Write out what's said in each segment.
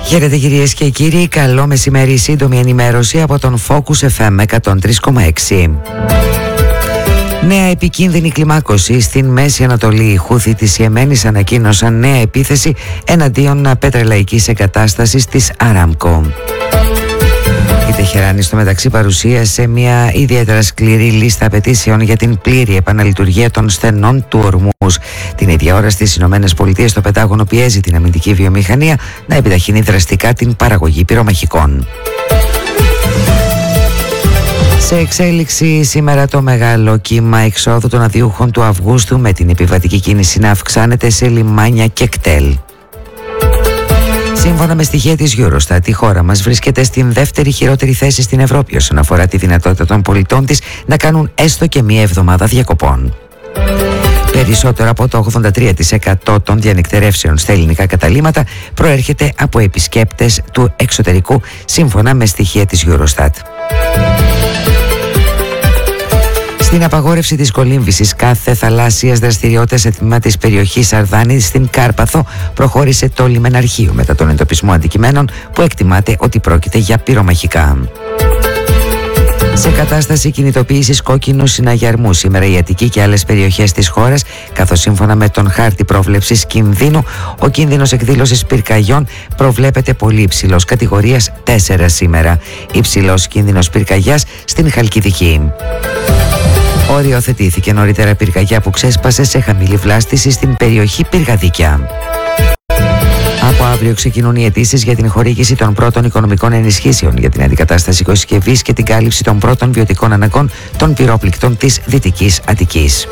Χαίρετε κυρίες και κύριοι, καλό μεσημέρι, σύντομη ενημέρωση από τον Focus FM 103,6. Νέα επικίνδυνη κλιμάκωση στην Μέση Ανατολή. Οι Χούθοι της Ιεμένης ανακοίνωσαν νέα επίθεση εναντίον πετρελαϊκής εγκατάστασης της Aramco. Η Τεχεράνη στο μεταξύ παρουσίασε μια ιδιαίτερα σκληρή λίστα απαιτήσεων για την πλήρη επαναλειτουργία των στενών του Ορμούζ. Την ίδια ώρα στις ΗΠΑ το Πεντάγωνο πιέζει την αμυντική βιομηχανία να επιταχύνει δραστικά την παραγωγή πυρομαχικών. Σε εξέλιξη σήμερα το μεγάλο κύμα εξόδου των αδιούχων του Αυγούστου, με την επιβατική κίνηση να αυξάνεται σε λιμάνια και κτέλ. Σύμφωνα με στοιχεία της Eurostat, η χώρα μας βρίσκεται στην δεύτερη χειρότερη θέση στην Ευρώπη όσον αφορά τη δυνατότητα των πολιτών της να κάνουν έστω και μία εβδομάδα διακοπών. Περισσότερο από το 83% των διανυκτερεύσεων στα ελληνικά καταλύματα προέρχεται από επισκέπτες του εξωτερικού, σύμφωνα με στοιχεία της Eurostat. Στην απαγόρευση της κολύμβησης κάθε θαλάσσιας δραστηριότητας σε τμήμα της περιοχής Αρδάνη στην Κάρπαθο προχώρησε το λιμεναρχείο μετά τον εντοπισμό αντικειμένων που εκτιμάται ότι πρόκειται για πυρομαχικά. Σε κατάσταση κινητοποίησης κόκκινου συναγερμού σήμερα η Αττική και άλλες περιοχές της χώρας, καθώς σύμφωνα με τον χάρτη πρόβλεψης κινδύνου, ο κίνδυνος εκδήλωσης πυρκαγιών προβλέπεται πολύ υψηλός, κατηγορίας 4 σήμερα. Υψηλός κίνδυνος πυρκαγιάς στην Χαλκιδική. Οριοθετήθηκε νωρίτερα πυρκαγιά που ξέσπασε σε χαμηλή βλάστηση στην περιοχή Πυργαδίκια. Από αύριο ξεκινούν οι αιτήσεις για την χορήγηση των πρώτων οικονομικών ενισχύσεων για την αντικατάσταση οικοσκευής και την κάλυψη των πρώτων βιωτικών αναγκών των πυρόπληκτων της Δυτικής Αττικής.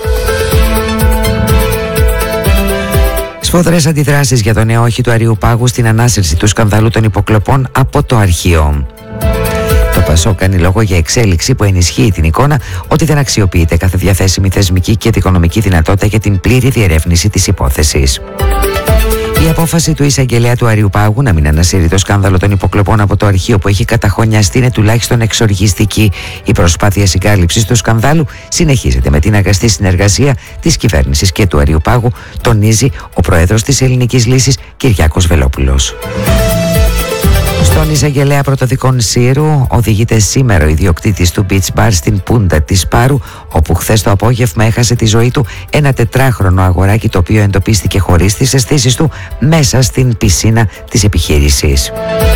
Σφοδρές αντιδράσεις για το νέο όχι του Αριουπάγου στην ανάσυρση του σκανδάλου των υποκλοπών από το αρχείο. Το ΠΑΣΟΚ κάνει λόγο για εξέλιξη που ενισχύει την εικόνα ότι δεν αξιοποιείται κάθε διαθέσιμη θεσμική και δικονομική δυνατότητα για την πλήρη διερεύνηση της υπόθεσης. Η απόφαση του εισαγγελέα του Αριουπάγου να μην ανασύρει το σκάνδαλο των υποκλοπών από το αρχείο που έχει καταχωνιαστεί είναι τουλάχιστον εξοργιστική. Η προσπάθεια συγκάλυψης του σκανδάλου συνεχίζεται με την αγαστή συνεργασία της κυβέρνησης και του Αριουπάγου, τονίζει ο πρόεδρος της Ελληνικής Λύσης Κυριάκος Βελόπουλος. Στον εισαγγελέα πρωτοδικών Σύρου οδηγείται σήμερα ο ιδιοκτήτης του beach bar στην Πούντα της Πάρου, όπου χθες το απόγευμα έχασε τη ζωή του ένα 4χρονο αγοράκι, το οποίο εντοπίστηκε χωρίς τις αισθήσεις του μέσα στην πισίνα της επιχείρησης.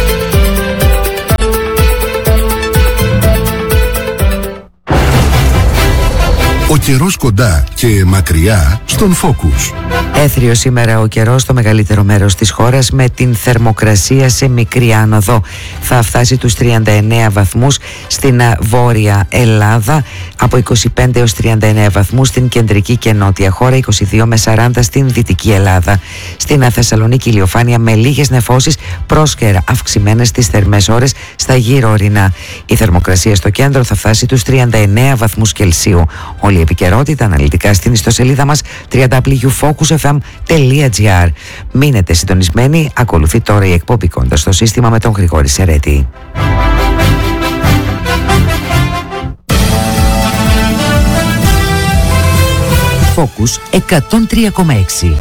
Ο καιρός κοντά και μακριά στον Focus. Έθριο σήμερα ο καιρός στο μεγαλύτερο μέρος της χώρας, με την θερμοκρασία σε μικρή άνοδο. Θα φτάσει τους 39 βαθμούς στην βόρεια Ελλάδα, από 25 έως 39 βαθμούς στην κεντρική και νότια χώρα, 22 με 40 στην δυτική Ελλάδα. Στην Θεσσαλονίκη ηλιοφάνεια με λίγες νεφώσεις, πρόσκαιρα αυξημένες τις θερμές ώρες στα γύρω ορεινά. Η θερμοκρασία στο κέντρο θα φτάσει τους 39 βαθμούς Κελσίου. Όλη η επικαιρότητα αναλυτικά στην ιστοσελίδα μας www.focusfm.gr. Μείνετε συντονισμένοι, ακολουθεί τώρα η εκπομπή Κόντα στο σύστημα με τον Γρηγόρη Σερέτη. Focus 103,6.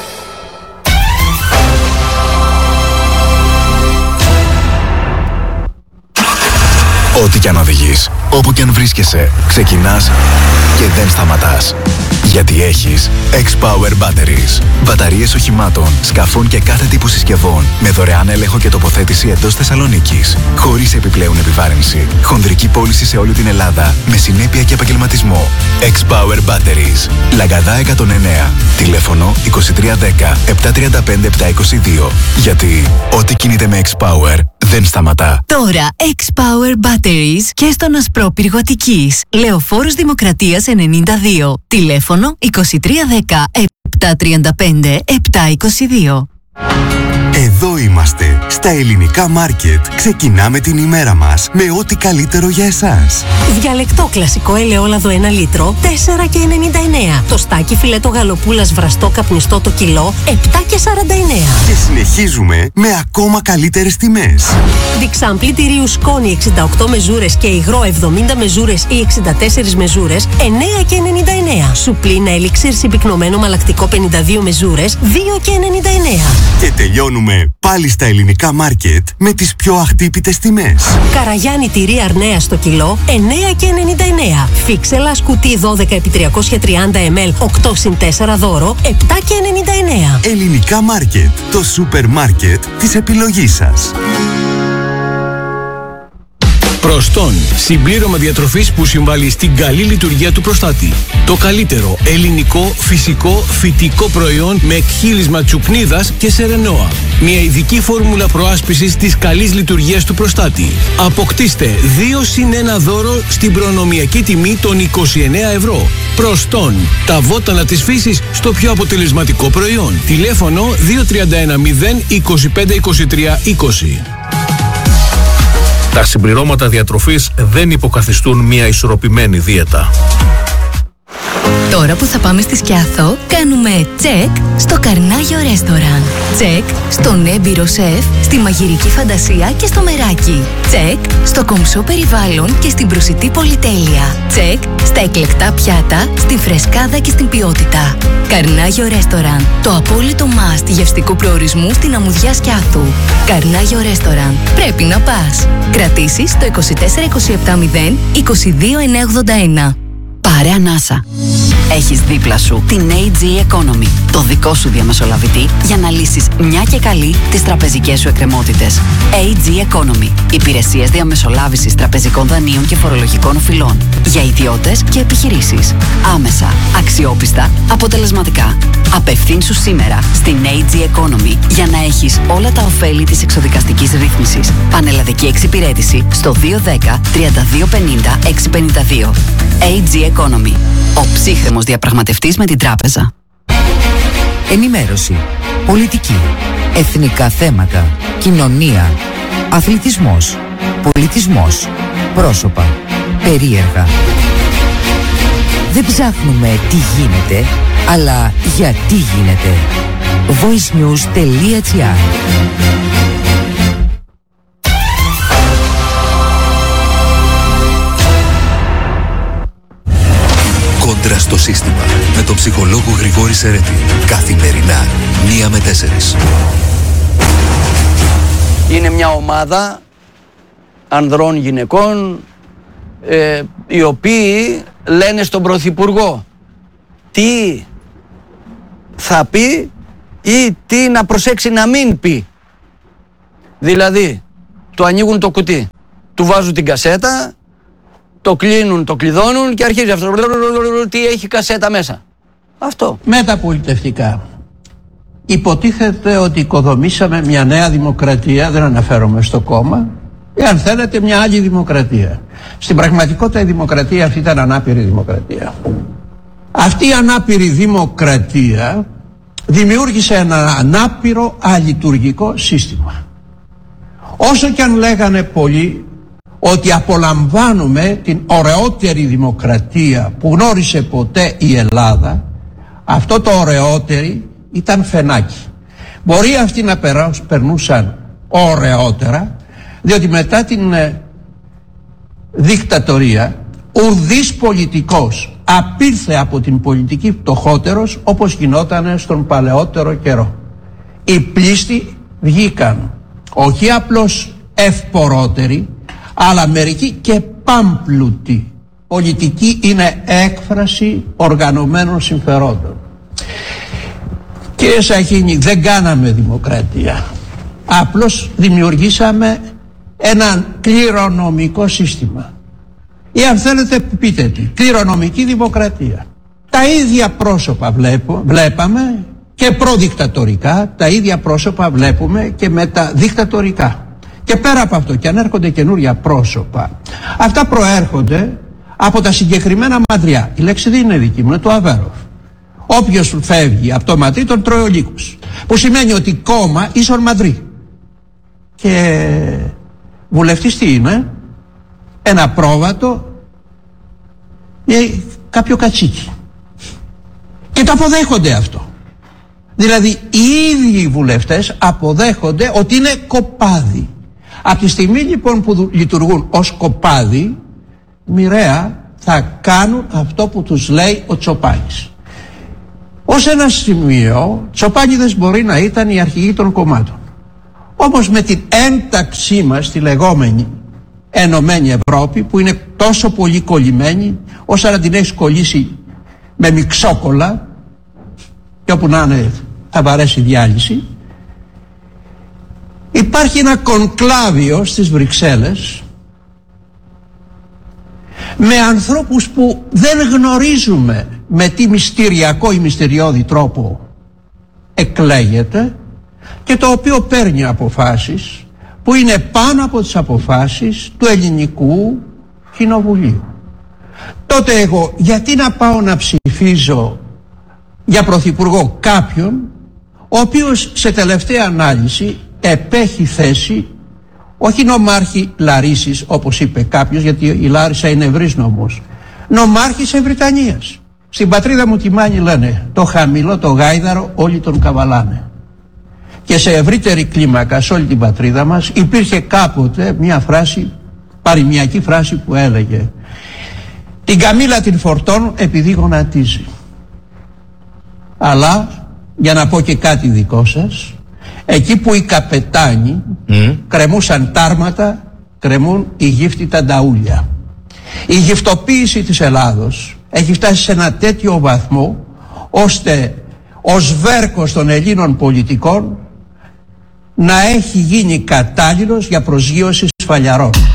Ό,τι κι αν οδηγείς, όπου κι αν βρίσκεσαι, ξεκινάς και δεν σταματάς. Γιατί έχεις X-Power Batteries. Μπαταρίες οχημάτων, σκαφών και κάθε τύπου συσκευών με δωρεάν έλεγχο και τοποθέτηση εντός Θεσσαλονίκης. Χωρίς επιπλέον επιβάρυνση. Χονδρική πώληση σε όλη την Ελλάδα με συνέπεια και επαγγελματισμό. X-Power Batteries. Λαγκαδά 109. Τηλέφωνο 2310 735 722. Γιατί ό,τι κινείται με X-Power δεν σταματά. Τώρα X-Power Batteries και στον Ασπρόπυργο Αττικής. Λεωφόρος Δημοκρατίας 92. Τηλέφωνο 2310 735 722. Εδώ είμαστε, στα ελληνικά μάρκετ. Ξεκινάμε την ημέρα μας με ό,τι καλύτερο για εσάς. Διαλεκτό κλασικό ελαιόλαδο 1 λίτρο, 4,99. Τοστάκι φιλέτο γαλοπούλας βραστό καπνιστό το κιλό, 7,49. Και συνεχίζουμε με ακόμα καλύτερες τιμές. Διξάν πλυντηρίου σκόνη 68 μεζούρες και υγρό 70 μεζούρες ή 64 μεζούρες, 9,99. Σουπλίνα ελίξιρ συμπυκνωμένο μαλακτικό 52 μεζούρες, 2,99. Και τελειώνουμε πάλι στα ελληνικά μάρκετ με τις πιο αχτύπητες τιμές. Καραγιάννη τυρί Αρνέα στο κιλό 9,99. Φίξελα σκουτί 12x330 ml 8x4 δώρο 7,99. Ελληνικά μάρκετ, το σούπερ μάρκετ της επιλογής σας. Προστόν, συμπλήρωμα διατροφής που συμβάλλει στην καλή λειτουργία του προστάτη. Το καλύτερο ελληνικό, φυσικό, φυτικό προϊόν με εκχύλισμα τσουκνίδας και σερενόα. Μια ειδική φόρμουλα προάσπισης της καλής λειτουργίας του προστάτη. Αποκτήστε 2+1 δώρο στην προνομιακή τιμή των 29 ευρώ. Προστόν, τα βότανα της φύσης στο πιο αποτελεσματικό προϊόν. Τηλέφωνο 2310 25 23 20. Τα συμπληρώματα διατροφής δεν υποκαθιστούν μια ισορροπημένη δίαιτα. Τώρα που θα πάμε στη Σκιάθο, κάνουμε τσεκ στο Καρνάγιο Ρέστοραν. Τσεκ στον έμπειρο σεφ, στη μαγειρική φαντασία και στο μεράκι. Τσεκ στο κομψό περιβάλλον και στην προσιτή πολυτέλεια. Τσεκ στα εκλεκτά πιάτα, στην φρεσκάδα και στην ποιότητα. Καρνάγιο Ρέστοραν, το απόλυτο must γευστικού προορισμού στην αμμουδιά Σκιάθου. Καρνάγιο Ρέστοραν, πρέπει να πας. Κρατήσεις το 24270 22981. Πάρε ανάσα. Έχεις δίπλα σου την AG Economy, το δικό σου διαμεσολαβητή για να λύσεις μια και καλή τις τραπεζικές σου εκκρεμότητες. AG Economy. Υπηρεσίες διαμεσολάβησης τραπεζικών δανείων και φορολογικών οφειλών. Για ιδιώτες και επιχειρήσεις. Άμεσα, αξιόπιστα, αποτελεσματικά. Απευθύνσου σήμερα στην AG Economy για να έχεις όλα τα ωφέλη της εξοδικαστικής ρύθμισης. Πανελλαδική εξυπηρέτηση στο 210 3250 652. AG Economy. Ο ψύχρεμος διαπραγματευτής με την τράπεζα. Ενημέρωση, πολιτική, εθνικά θέματα, κοινωνία, αθλητισμός, πολιτισμός, πρόσωπα, περίεργα. Δεν ψάχνουμε τι γίνεται, αλλά γιατί γίνεται. voicenews.gr. Κόντρα στο σύστημα με τον ψυχολόγο Γρηγόρη Σερέτη. Καθημερινά 1 με 4. Είναι μια ομάδα ανδρών γυναικών οι οποίοι λένε στον Πρωθυπουργό τι θα πει ή τι να προσέξει να μην πει. Δηλαδή, του ανοίγουν το κουτί, του βάζουν την κασέτα, το κλείνουν, το κλειδώνουν και αρχίζει αυτό. Τι έχει κασέτα μέσα. Αυτό. Μεταπολιτευτικά. Υποτίθεται ότι οικοδομήσαμε μια νέα δημοκρατία, δεν αναφέρομαι στο κόμμα, ή αν θέλετε μια άλλη δημοκρατία. Στην πραγματικότητα η δημοκρατία αυτή ήταν ανάπηρη δημοκρατία. Αυτή η ανάπηρη δημοκρατία δημιούργησε ένα ανάπηρο αλειτουργικό σύστημα. Όσο και αν λέγανε πολλοί ότι απολαμβάνουμε την ωραιότερη δημοκρατία που γνώρισε ποτέ η Ελλάδα, αυτό το ωραιότερη ήταν φαινάκι. Μπορεί αυτοί να περνούσαν ωραιότερα, διότι μετά την δικτατορία ουδής πολιτικός απήλθε από την πολιτική πτωχότερος όπως γινόταν στον παλαιότερο καιρό. Οι πλήστοι βγήκαν όχι απλώς ευπορότεροι, αλλά μερικοί και πάμπλουτοι. Πολιτική είναι έκφραση οργανωμένων συμφερόντων. Κύριε Σαχίνη, δεν κάναμε δημοκρατία. Απλώς δημιουργήσαμε ένα κληρονομικό σύστημα. Ή αν θέλετε πείτε τι, κληρονομική δημοκρατία. Τα ίδια πρόσωπα βλέπαμε και προδικτατορικά, τα ίδια πρόσωπα βλέπουμε και μεταδικτατορικά. Και πέρα από αυτό, και αν έρχονται καινούρια πρόσωπα, αυτά προέρχονται από τα συγκεκριμένα μαντριά. Η λέξη δεν είναι δική μου, είναι του Αβέροφ. Όποιος φεύγει από το μαντρί τον τρώει ο λύκος. Που σημαίνει ότι κόμμα ίσον μαντρί. Και βουλευτής τι είναι? Ένα πρόβατο ή κάποιο κατσίκι. Και το αποδέχονται αυτό. Δηλαδή οι ίδιοι οι βουλευτές αποδέχονται ότι είναι κοπάδι. Από τη στιγμή λοιπόν που λειτουργούν ως κοπάδι, μοιραία θα κάνουν αυτό που τους λέει ο Τσοπάνης. Ως ένα σημείο, Τσοπάνιδες μπορεί να ήταν οι αρχηγοί των κομμάτων. Όμως με την ένταξή μας στη λεγόμενη Ενωμένη Ευρώπη, που είναι τόσο πολύ κολλημένη όσο να την έχεις κολλήσει με μιξόκολλα και όπου να είναι θα βαρέσει διάλυση, υπάρχει ένα κονκλάβιο στις Βρυξέλλες με ανθρώπους που δεν γνωρίζουμε με τι μυστηριακό ή μυστηριώδη τρόπο εκλέγεται και το οποίο παίρνει αποφάσεις που είναι πάνω από τις αποφάσεις του ελληνικού κοινοβουλίου. Τότε εγώ γιατί να πάω να ψηφίζω για πρωθυπουργό κάποιον ο οποίος σε τελευταία ανάλυση επέχει θέση όχι νομάρχη Λαρίσης όπως είπε κάποιος, γιατί η Λάρισα είναι ευρύς νομός, νομάρχης Ευρυτανίας. Στην πατρίδα μου τη Μάνη λένε το χαμηλό το γάιδαρο όλοι τον καβαλάνε. Και σε ευρύτερη κλίμακα σε όλη την πατρίδα μας υπήρχε κάποτε μια φράση, παροιμιακή φράση που έλεγε την καμήλα την φορτώνω επειδή γονατίζει. Αλλά για να πω και κάτι δικό σας, εκεί που οι καπετάνοι κρεμούσαν τάρματα, κρεμούν οι γύφτητα νταούλια. Η γυφτοποίηση της Ελλάδος έχει φτάσει σε ένα τέτοιο βαθμό ώστε ο σβέρκος των Ελλήνων πολιτικών να έχει γίνει κατάλληλος για προσγείωση σφαλιαρών.